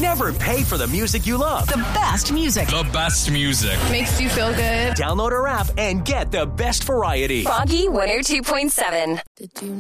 Never pay for the music you love. The best music. The best music. Makes you feel good. Download our app and get the best variety. Froggy 102.7. Did you